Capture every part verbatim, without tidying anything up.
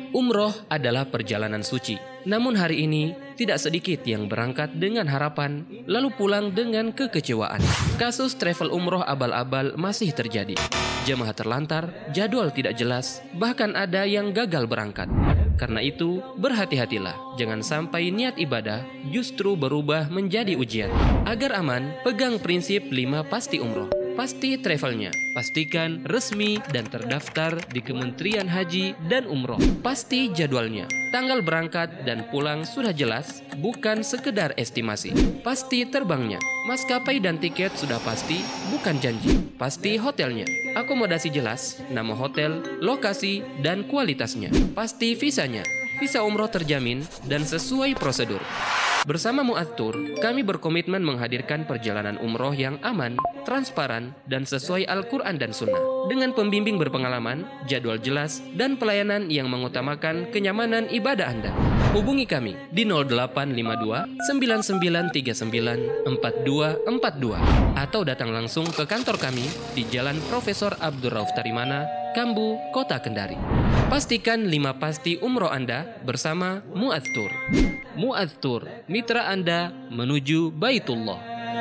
Umroh adalah perjalanan suci. Namun hari ini, tidak sedikit yang berangkat dengan harapan, lalu pulang dengan kekecewaan. Kasus travel umroh abal-abal masih terjadi. Jemaah terlantar, jadwal tidak jelas, bahkan ada yang gagal berangkat. Karena itu, berhati-hatilah. Jangan sampai niat ibadah justru berubah menjadi ujian. Agar aman, pegang prinsip lima pasti umroh. Pasti travelnya, pastikan resmi dan terdaftar di Kementerian Haji dan Umroh. Pasti jadwalnya, tanggal berangkat dan pulang sudah jelas, bukan sekedar estimasi. Pasti terbangnya, maskapai dan tiket sudah pasti, bukan janji. Pasti hotelnya, akomodasi jelas, nama hotel, lokasi, dan kualitasnya. Pasti visanya, visa umroh terjamin dan sesuai prosedur. Bersama Mu'adz Tour, kami berkomitmen menghadirkan perjalanan umroh yang aman, transparan, dan sesuai Al-Quran dan Sunnah. Dengan pembimbing berpengalaman, jadwal jelas, dan pelayanan yang mengutamakan kenyamanan ibadah Anda. Hubungi kami di nol delapan lima dua sembilan sembilan tiga sembilan empat dua empat dua atau datang langsung ke kantor kami di Jalan Profesor Abdul Rauf Tarimana, Kambu, Kota Kendari. Pastikan lima pasti umroh Anda bersama Mu'adz Tour. Mu'adz Tour, mitra Anda menuju Baitullah.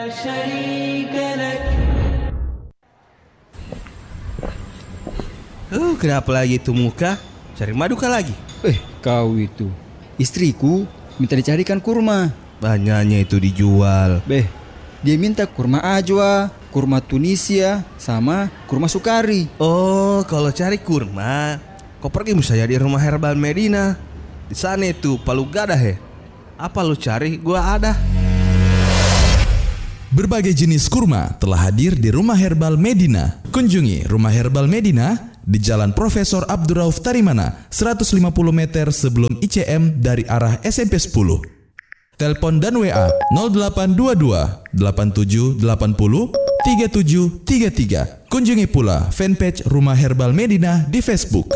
Oh, kenapa lagi itu muka? Cari madu kah lagi? Eh, kau itu. Istriku minta dicarikan kurma. Banyaknya itu dijual. Beh, dia minta kurma ajwa, kurma Tunisia, sama kurma sukari. Oh, kalau cari kurma, kau pergi misalnya di Rumah Herbal Medina. Di sana itu palu gada he. Apa lu cari? Gua ada. Berbagai jenis kurma telah hadir di Rumah Herbal Medina. Kunjungi Rumah Herbal Medina di Jalan Profesor Abdul Rauf Tarimana, seratus lima puluh meter sebelum I C M dari arah S M P sepuluh. Telepon dan W A nol delapan dua dua delapan tujuh delapan nol tiga tujuh tiga tiga. Kunjungi pula fanpage Rumah Herbal Medina di Facebook.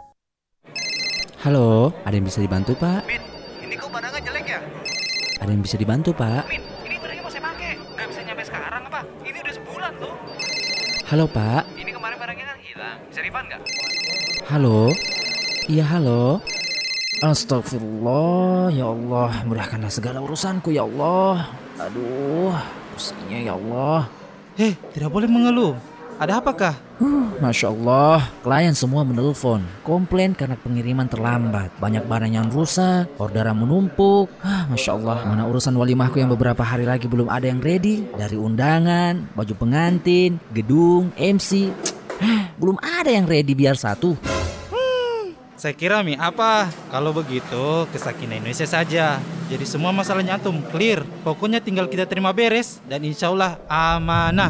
Halo, ada yang bisa dibantu, Pak? Min, ini kok pandangan jelek ya? Ada yang bisa dibantu, Pak? Min, ini barangnya mau saya pakai. Gak bisa nyampe sekarang apa? Ini udah sebulan tuh. Halo, Pak? Ini kemarin barangnya kan hilang. Bisa refund gak? Halo? Iya, halo? Astagfirullah, ya Allah, mudahkanlah segala urusanku, ya Allah. Aduh, pusingnya ya Allah. Hei, tidak boleh mengeluh. Ada apakah? Huh, Masya Allah, klien semua menelpon, komplain karena pengiriman terlambat. Banyak barang yang rusak, orderan menumpuk. Ah, Masya Allah, mana urusan walimahku yang beberapa hari lagi belum ada yang ready. Dari undangan, baju pengantin, gedung, M C. Ah, belum ada yang ready biar satu. Saya kira Mi, apa? Kalau begitu, ke Sakinah Indonesia saja. Jadi semua masalahnya antum clear. Pokoknya tinggal kita terima beres dan insya Allah amanah.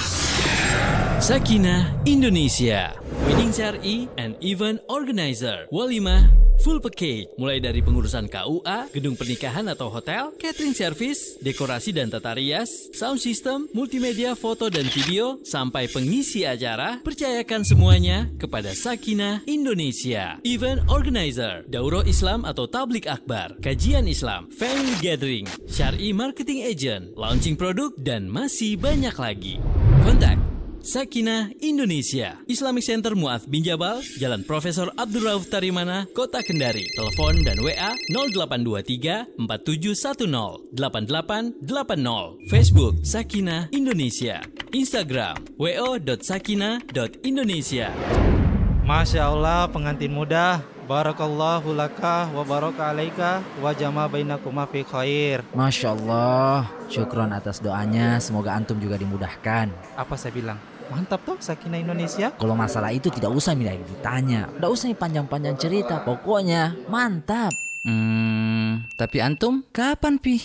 Sakinah Indonesia, Wedding Syar'i and Event Organizer, Walimah Full Package, mulai dari pengurusan K U A, gedung pernikahan atau hotel, catering service, dekorasi dan tata rias, sound system, multimedia foto dan video, sampai pengisi acara. Percayakan semuanya kepada Sakinah Indonesia. Event Organizer, Daurah Islam atau Tablik Akbar, kajian Islam, family gathering, Syar'i marketing agent, launching produk, dan masih banyak lagi. Kontak Sakinah Indonesia, Islamic Center Mu'adz bin Jabal, Jalan Profesor Abdul Rauf Tarimana, Kota Kendari. Telepon dan W A nol delapan dua tiga empat tujuh satu nol delapan delapan delapan nol. Facebook Sakinah Indonesia. Instagram w o dot sakinah dot indonesia. Masya Allah, pengantin muda. Barakallahu laka wa baraka alaika wa jama bainakuma fi khair. Masya Allah, syukron atas doanya. Semoga antum juga dimudahkan. Apa saya bilang? Mantap toh Sakinah Indonesia. Kalau masalah itu tidak usah minta ditanya, tidak usah panjang-panjang cerita. Pokoknya mantap. Hmm, tapi antum kapan pi?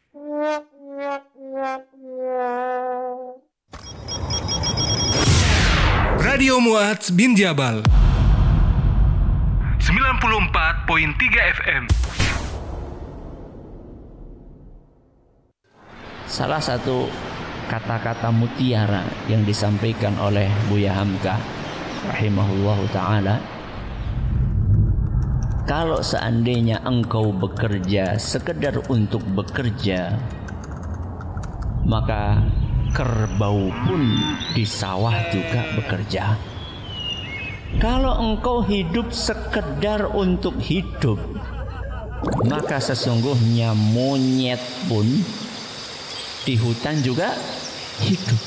Radio Mu'adz bin Jabal sembilan puluh empat koma tiga F M. Salah satu kata-kata mutiara yang disampaikan oleh Buya Hamka rahimahullahu ta'ala, kalau seandainya engkau bekerja sekedar untuk bekerja, maka kerbau pun di sawah juga bekerja. Kalau engkau hidup sekedar untuk hidup, maka sesungguhnya monyet pun di hutan juga hidup.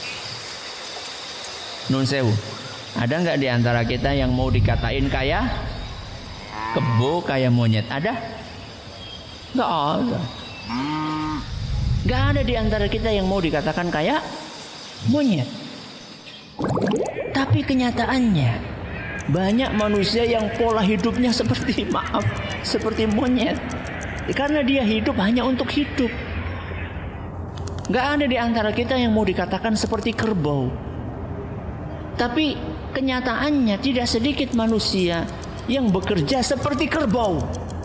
Nun sewu, ada nggak di antara kita yang mau dikatain kaya kebo, kayak monyet? Ada? Nggak ada. Nggak ada di antara kita yang mau dikatakan kayak monyet. Tapi kenyataannya banyak manusia yang pola hidupnya seperti maaf, seperti monyet. Karena dia hidup hanya untuk hidup. Gak ada di antara kita yang mau dikatakan seperti kerbau. Tapi kenyataannya tidak sedikit manusia yang bekerja seperti kerbau.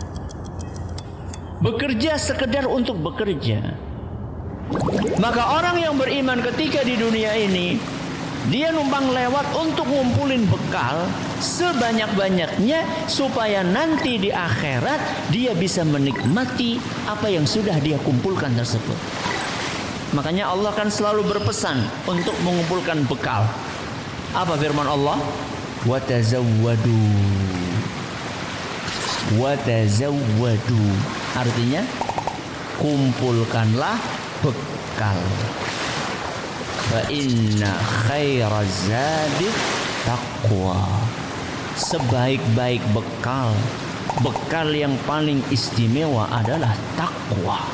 Bekerja sekedar untuk bekerja. Maka orang yang beriman ketika di dunia ini, dia numpang lewat untuk ngumpulin bekal sebanyak-banyaknya supaya nanti di akhirat dia bisa menikmati apa yang sudah dia kumpulkan tersebut. Makanya Allah kan selalu berpesan untuk mengumpulkan bekal. Apa firman Allah? Wa tazawwadu. Wa tazawwadu. Artinya kumpulkanlah bekal. Fa inna khairaz zadi taqwa. Sebaik-baik bekal, bekal yang paling istimewa adalah takwa.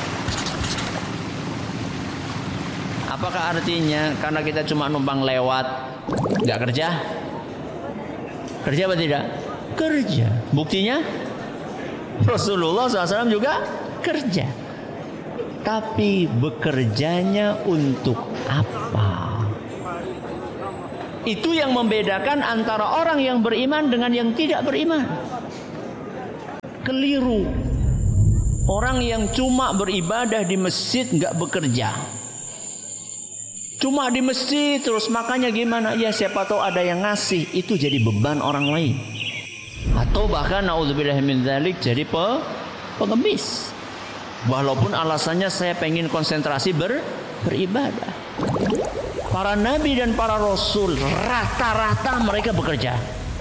Apakah artinya karena kita cuma numpang lewat nggak kerja? Kerja apa tidak? Kerja. Buktinya Rasulullah shallallahu alaihi wasallam juga kerja. Tapi bekerjanya untuk apa? Itu yang membedakan antara orang yang beriman dengan yang tidak beriman. Keliru. Orang yang cuma beribadah di masjid nggak bekerja. Cuma di masjid terus, makanya gimana? Ya siapa tahu ada yang ngasih, itu jadi beban orang lain. Atau bahkan naudzubillah min dzalik jadi pe pengemis. Walaupun alasannya saya pengen konsentrasi ber beribadah. Para nabi dan para rasul rata-rata mereka bekerja.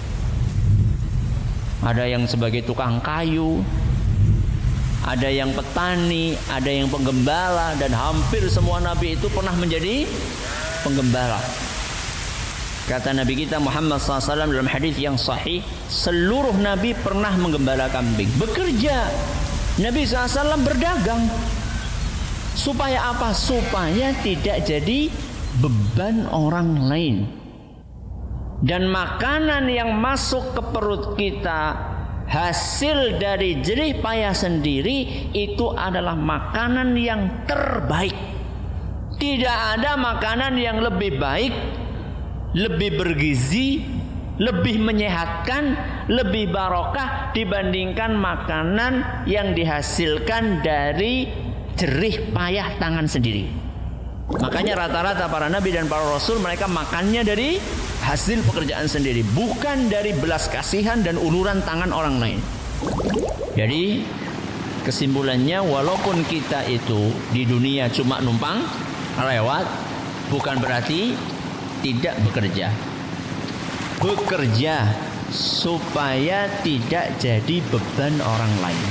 Ada yang sebagai tukang kayu, ada yang petani, ada yang penggembala, dan hampir semua nabi itu pernah menjadi penggembala. Kata Nabi kita Muhammad shallallahu alaihi wasallam dalam hadis yang sahih, seluruh nabi pernah menggembala kambing, bekerja. Nabi shallallahu alaihi wasallam berdagang. Supaya apa? Supaya tidak jadi beban orang lain. Dan makanan yang masuk ke perut kita, hasil dari jerih payah sendiri, itu adalah makanan yang terbaik. Tidak ada makanan yang lebih baik, lebih bergizi, lebih menyehatkan, lebih barokah dibandingkan makanan yang dihasilkan dari jerih payah tangan sendiri. Makanya rata-rata para nabi dan para rasul mereka makannya dari hasil pekerjaan sendiri, bukan dari belas kasihan dan uluran tangan orang lain. Jadi kesimpulannya, walaupun kita itu di dunia cuma numpang lewat, bukan berarti tidak bekerja. Bekerja supaya tidak jadi beban orang lain,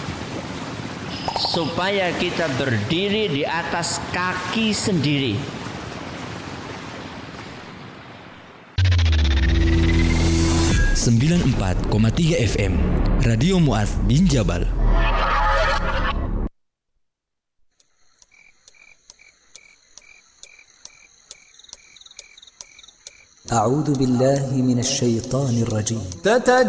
supaya kita berdiri di atas kaki sendiri. sembilan puluh empat koma tiga F M Radio Mu'adz bin Jabal. أعوذ بالله من الشيطان الرجيم